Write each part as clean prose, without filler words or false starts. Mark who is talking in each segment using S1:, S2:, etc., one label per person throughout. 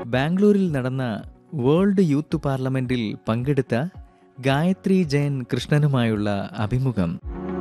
S1: ബാംഗ്ലൂരിൽ നടന്ന world youth പാർലമെന്റിൽ പങ്കെടുത്ത ഗായത്രി ജയൻ കൃഷ്ണനുമായുള്ള അഭിമുഖം.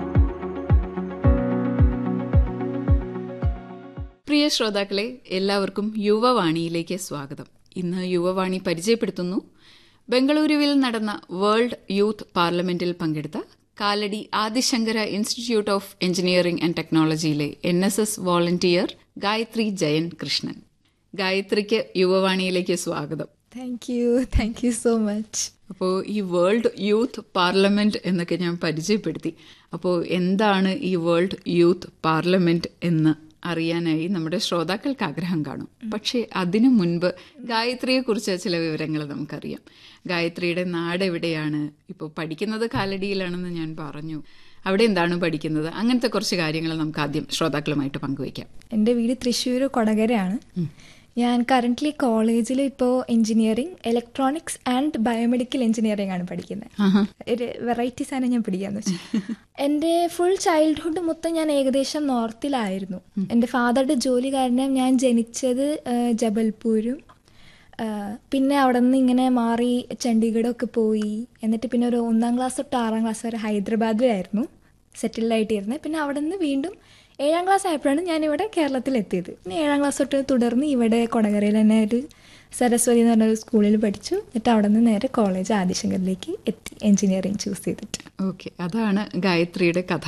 S2: പ്രിയ ശ്രോതാക്കളെ, എല്ലാവർക്കും യുവവാണിയിലേക്ക് സ്വാഗതം. ഇന്ന് യുവവാണി പരിചയപ്പെടുത്തുന്നു ബംഗളൂരുവിൽ നടന്ന വേൾഡ് യൂത്ത് പാർലമെന്റിൽ പങ്കെടുത്ത Kalady Adi Shankara institute of engineering and ടെക്നോളജിയിലെ NSS volunteer Gayathri Jayan Krishnan. ഗായത്രിക്ക് യുവവാണിയിലേക്ക് സ്വാഗതം.
S3: Thank you so much.
S2: അപ്പോൾ ഈ വേൾഡ് യൂത്ത് പാർലമെന്റ് എന്നൊക്കെ ഞാൻ പരിചയപ്പെടുത്തി. അപ്പോൾ എന്താണ് ഈ വേൾഡ് യൂത്ത് പാർലമെന്റ് എന്ന് അറിയാനായി നമ്മുടെ ശ്രോതാക്കൾക്ക് ആഗ്രഹം കാണും. പക്ഷേ അതിനു മുൻപ് ഗായത്രിയെ കുറിച്ച് ചില വിവരങ്ങൾ നമുക്കറിയാം. ഗായത്രിയുടെ നാട് എവിടെയാണ്? ഇപ്പോൾ പഠിക്കുന്നത് കാലടിയിലാണെന്ന് ഞാൻ പറഞ്ഞു. അവിടെ എന്താണ് പഠിക്കുന്നത്? അങ്ങനത്തെ കുറച്ച് കാര്യങ്ങൾ നമുക്ക് ആദ്യം ശ്രോതാക്കളുമായിട്ട് പങ്കുവയ്ക്കാം.
S3: എൻ്റെ വീട് തൃശ്ശൂർ കൊടകരയാണ്. ഞാൻ കറൻ്റ്ലി കോളേജിൽ ഇപ്പോൾ engineering, electronics and biomedical engineering ആണ് പഠിക്കുന്നത്. ഒരു വെറൈറ്റി സാധനം ഞാൻ പഠിക്കാന്ന് വെച്ചാൽ. എൻ്റെ ഫുൾ ചൈൽഡ്ഹുഡ് മൊത്തം ഞാൻ ഏകദേശം നോർത്തിലായിരുന്നു. എൻ്റെ ഫാദറുടെ ജോലി കാരണം ഞാൻ ജനിച്ചത് ജബൽപൂരും, പിന്നെ അവിടെ നിന്ന് ഇങ്ങനെ മാറി ചണ്ഡീഗഡൊക്കെ പോയി. എന്നിട്ട് പിന്നെ ഒരു 1ാം ക്ലാസ് തൊട്ട് 6ാം ക്ലാസ് വരെ ഹൈദരാബാദിലായിരുന്നു സെറ്റിൽഡായിട്ടിരുന്നത്. പിന്നെ അവിടെ നിന്ന് വീണ്ടും 7ാം ക്ലാസ് ആയപ്പോഴാണ് ഞാനിവിടെ കേരളത്തിലെത്തിയത്. പിന്നെ 7ാം ക്ലാസ് തൊട്ട് തുടർന്ന് ഇവിടെ കൊടകരയിൽ തന്നെ ഒരു സരസ്വതി എന്ന് പറഞ്ഞൊരു സ്കൂളിൽ പഠിച്ചു. എന്നിട്ട് അവിടെ നിന്ന് നേരെ കോളേജ് ആദിശങ്കറിലേക്ക് എത്തി, എഞ്ചിനീയറിംഗ് ചൂസ് ചെയ്തിട്ട്.
S2: ഓക്കെ, അതാണ് ഗായത്രിയുടെ കഥ.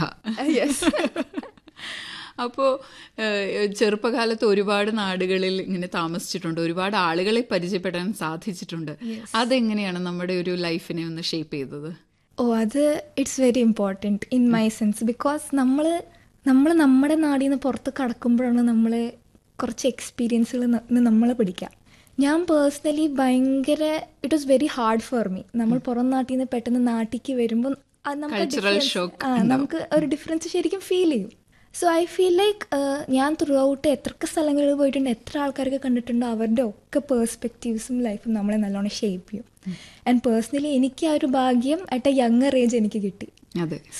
S2: അപ്പോൾ ചെറുപ്പകാലത്ത് ഒരുപാട് നാടുകളിൽ ഇങ്ങനെ താമസിച്ചിട്ടുണ്ട്, ഒരുപാട് ആളുകളെ പരിചയപ്പെടാൻ സാധിച്ചിട്ടുണ്ട്. അതെങ്ങനെയാണ് നമ്മുടെ ഒരു ലൈഫിനെ ഒന്ന് ഷേപ്പ് ചെയ്തത്?
S3: അത് it's very important in my sense. Because നമ്മൾ നമ്മുടെ നാടിൽ നിന്ന് പുറത്ത് കടക്കുമ്പോഴാണ് നമ്മൾ കുറച്ച് എക്സ്പീരിയൻസുകൾ നമ്മൾ പഠിക്കാം. ഞാൻ പേഴ്സണലി ഭയങ്കര it was very hard for me. നമ്മൾ പുറം നാട്ടിൽ നിന്ന് പെട്ടെന്ന് നാട്ടിലേക്ക് വരുമ്പോൾ നമുക്ക് ഒരു ഡിഫറൻസ് ശരിക്കും ഫീൽ ചെയ്യും. സോ ഐ ഫീൽ ലൈക്ക് ഞാൻ ത്രൂ ഔട്ട് എത്രയൊക്കെ സ്ഥലങ്ങളിൽ പോയിട്ടുണ്ട്, എത്ര ആൾക്കാരൊക്കെ കണ്ടിട്ടുണ്ടോ, അവരുടെ ഒക്കെ പേഴ്സ്പെക്റ്റീവ്സും ലൈഫും നമ്മളെ നല്ലോണം ഷേപ്പ് ചെയ്യും. ആൻഡ് പേഴ്സണലി എനിക്ക് ആ ഒരു ഭാഗ്യം അറ്റ് എ യങ്ങർ ഏജ് എനിക്ക് കിട്ടി.
S2: അതെ,